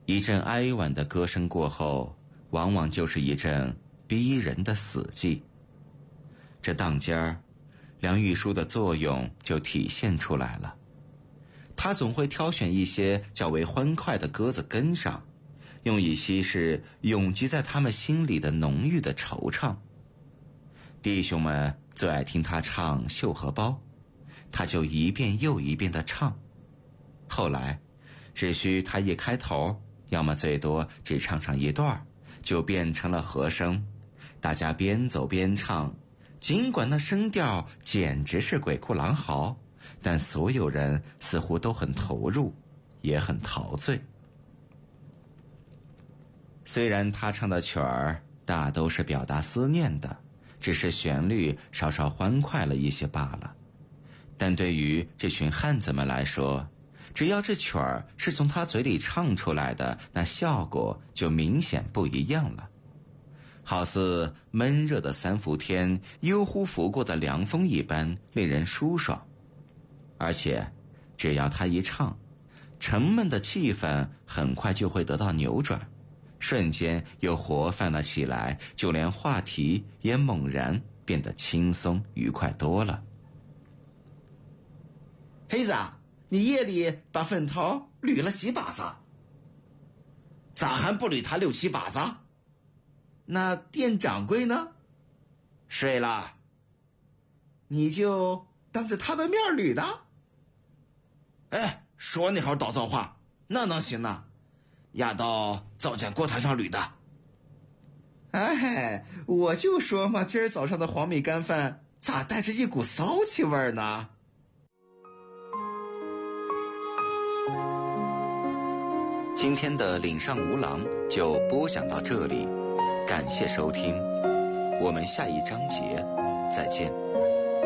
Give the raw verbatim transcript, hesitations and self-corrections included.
一阵哀婉的歌声过后，往往就是一阵逼人的死寂。这当间儿，梁玉书的作用就体现出来了。他总会挑选一些较为欢快的歌子跟上，用以稀释涌积在他们心里的浓郁的惆怅。弟兄们最爱听他唱《绣荷包》，他就一遍又一遍地唱。后来只需他一开头，要么最多只唱上一段，就变成了和声，大家边走边唱，尽管那声调简直是鬼哭狼嚎，但所有人似乎都很投入，也很陶醉。虽然他唱的曲儿大都是表达思念的，只是旋律稍稍欢快了一些罢了，但对于这群汉子们来说，只要这曲儿是从他嘴里唱出来的，那效果就明显不一样了，好似闷热的三伏天悠忽拂过的凉风一般，令人舒爽。而且只要他一唱，沉闷的气氛很快就会得到扭转，瞬间又活泛了起来，就连话题也猛然变得轻松愉快多了。 黑子，你夜里把粉头捋了几把子？咋还不捋他六七把子？那店掌柜呢？睡了。你就当着他的面捋的？哎，说那会儿倒造话，那能行呢？压到灶间锅台上捋的。哎，我就说嘛，今儿早上的黄米干饭咋带着一股骚气味呢？ 今天的岭上无郎就播讲到这里，感谢收听，我们下一章节再见。